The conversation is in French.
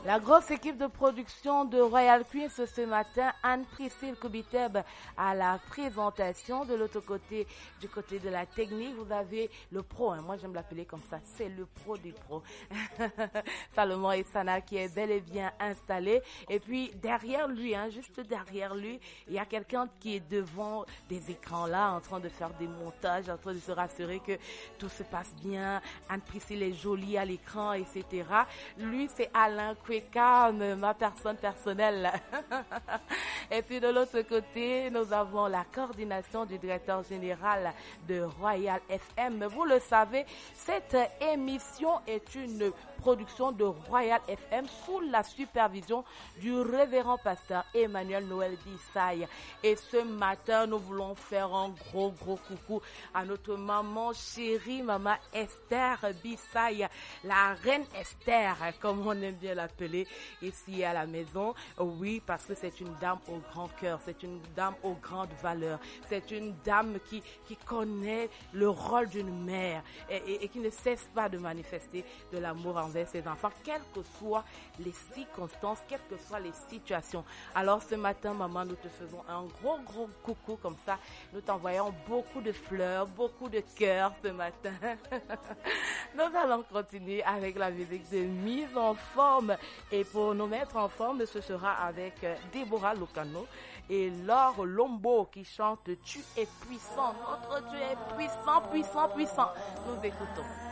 La grosse équipe de production de Royal Queens ce matin, Anne-Priscille Koubiteb à la présentation. De l'autre côté, du côté de la technique, vous avez le pro, hein, moi j'aime l'appeler comme ça, c'est le pro des pros. Salomon Essana qui est bel et bien installé. Et puis derrière lui, hein, juste derrière lui, il y a quelqu'un qui est devant des écrans là, en train de faire des montages, en train de se rassurer que tout se passe bien. Anne-Priscille est jolie à l'écran, etc. Lui, c'est Alain Kwekam, ma personne personnelle. Et puis de l'autre côté, nous avons la coordination du directeur général de Royal FM. Vous le savez, cette émission est une production de Royal FM sous la supervision du révérend pasteur Emmanuel Noël Bissaï. Et ce matin, nous voulons faire un gros coucou à notre maman chérie, maman Esther Bissaï, la reine Esther, comme on aime bien l'appeler ici à la maison. Oui, parce que c'est une dame au grand cœur, c'est une dame aux grandes valeurs, c'est une dame qui connaît le rôle d'une mère et qui ne cesse pas de manifester de l'amour envers ses enfants, quelles que soient les circonstances, quelles que soient les situations. Alors ce matin, maman, nous te faisons un gros coucou comme ça. Nous t'envoyons beaucoup de fleurs, beaucoup de cœurs ce matin. Nous allons continuer avec la musique de mise en forme. Et pour nous mettre en forme, ce sera avec Déborah Locano et Laure Lombo qui chante « Tu es puissant ». Notre Dieu est puissant. Nous écoutons.